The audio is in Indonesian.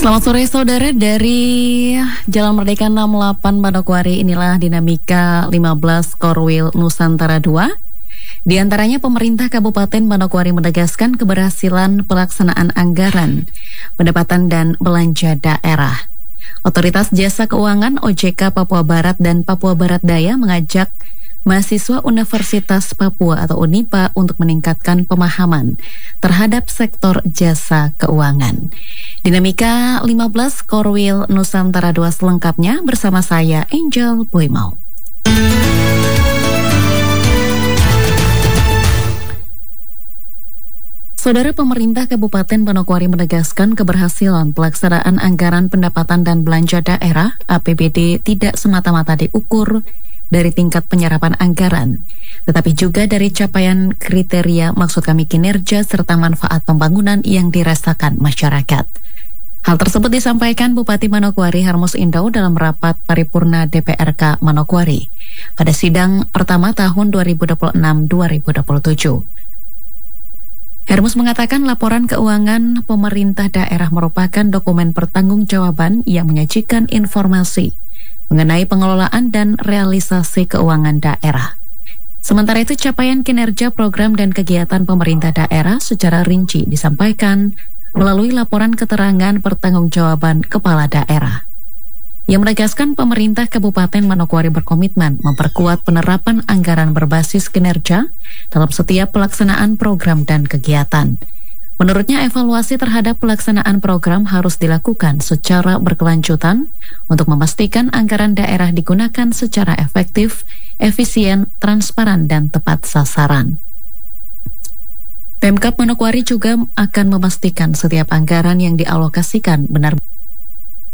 Selamat sore saudara, dari Jalan Merdeka 68 Manokwari, inilah dinamika 15 Korwil Nusantara 2. Di antaranya pemerintah Kabupaten Manokwari menegaskan keberhasilan pelaksanaan anggaran, pendapatan dan belanja daerah. Otoritas Jasa Keuangan OJK Papua Barat dan Papua Barat Daya mengajak mahasiswa Universitas Papua atau UNIPA untuk meningkatkan pemahaman terhadap sektor jasa keuangan. Dinamika 15 Korwil Nusantara 2 selengkapnya bersama saya Angel Boymau. Saudara, pemerintah Kabupaten Manokwari menegaskan keberhasilan pelaksanaan anggaran pendapatan dan belanja daerah APBD tidak semata-mata diukur dari tingkat penyerapan anggaran, tetapi juga dari capaian kriteria, maksud kami kinerja serta manfaat pembangunan yang dirasakan masyarakat. Hal tersebut disampaikan Bupati Manokwari Hermus Indau dalam rapat paripurna DPRK Manokwari pada sidang pertama tahun 2026-2027. Hermus mengatakan laporan keuangan pemerintah daerah merupakan dokumen pertanggungjawaban yang menyajikan informasi mengenai pengelolaan dan realisasi keuangan daerah. Sementara itu, capaian kinerja program dan kegiatan pemerintah daerah secara rinci disampaikan melalui laporan keterangan pertanggungjawaban kepala daerah. Yang menegaskan pemerintah Kabupaten Manokwari berkomitmen memperkuat penerapan anggaran berbasis kinerja dalam setiap pelaksanaan program dan kegiatan. Menurutnya, evaluasi terhadap pelaksanaan program harus dilakukan secara berkelanjutan untuk memastikan anggaran daerah digunakan secara efektif, efisien, transparan, dan tepat sasaran. Pemkab Manokwari juga akan memastikan setiap anggaran yang dialokasikan benar